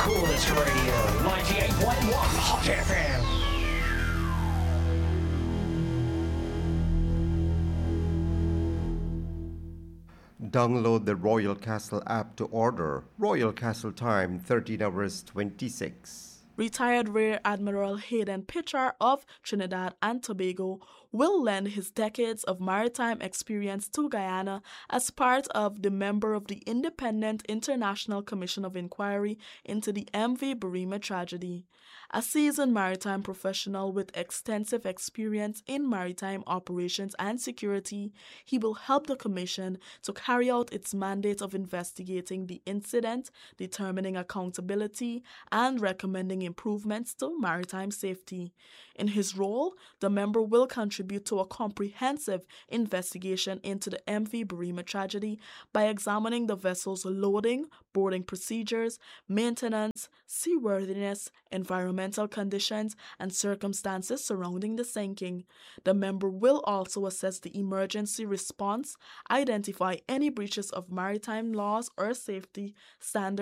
Coolest Radio, 98.1 Hot FM. Download the Royal Castle app to order. Royal Castle time 13 hours 26. Retired Rear Admiral Hayden Pitcher of Trinidad and Tobago will lend his decades of maritime experience to Guyana as part of the member of the Independent International Commission of Inquiry into the MV Burima tragedy. A seasoned maritime professional with extensive experience in maritime operations and security, he will help the Commission to carry out its mandate of investigating the incident, determining accountability, and recommending improvements to maritime safety. In his role, the member will contribute to a comprehensive investigation into the MV Burima tragedy by examining the vessel's loading, boarding procedures, maintenance, seaworthiness, environmental conditions, and circumstances surrounding the sinking. The member will also assess the emergency response, identify any breaches of maritime laws or safety standards,